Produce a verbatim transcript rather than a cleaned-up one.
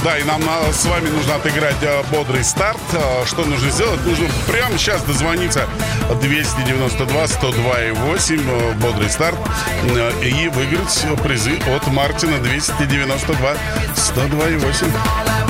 Да, и нам надо, с вами нужно отыграть э, бодрый старт. Э, что нужно сделать? Нужно прямо сейчас дозвониться двести девяносто два сто два и восемь, э, бодрый старт, э, и выиграть призы от Мартина двести девяносто два сто два и восемь.